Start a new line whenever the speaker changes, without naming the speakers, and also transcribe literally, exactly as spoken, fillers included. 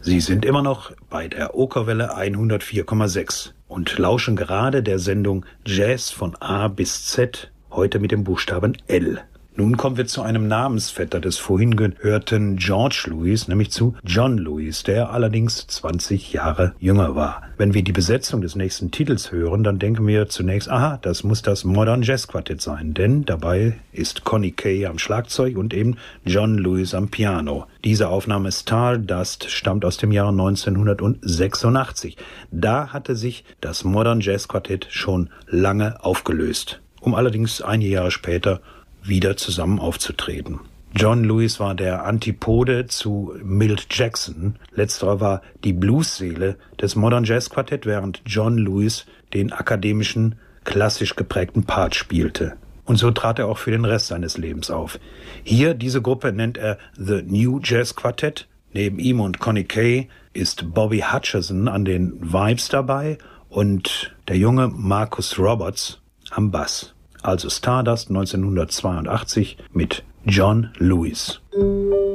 Sie sind immer noch bei der Okerwelle hundertvier Komma sechs und lauschen gerade der Sendung Jazz von A bis Z, heute mit dem Buchstaben L. Nun kommen wir zu einem Namensvetter des vorhin gehörten George Lewis, nämlich zu John Lewis, der allerdings zwanzig Jahre jünger war. Wenn wir die Besetzung des nächsten Titels hören, dann denken wir zunächst, aha, das muss das Modern Jazz Quartett sein, denn dabei ist Connie Kay am Schlagzeug und eben John Lewis am Piano. Diese Aufnahme Stardust stammt aus dem Jahre neunzehnhundertsechsundachtzig. Da hatte sich das Modern Jazz Quartett schon lange aufgelöst, um allerdings einige Jahre später wieder zusammen aufzutreten. John Lewis war der Antipode zu Milt Jackson. Letzterer war die Bluesseele des Modern Jazz Quartett, während John Lewis den akademischen, klassisch geprägten Part spielte. Und so trat er auch für den Rest seines Lebens auf. Hier, diese Gruppe nennt er The New Jazz Quartett. Neben ihm und Connie Kay ist Bobby Hutcherson an den Vibes dabei und der junge Marcus Roberts am Bass. Also Stardust neunzehnhundertzweiundachtzig mit John Lewis.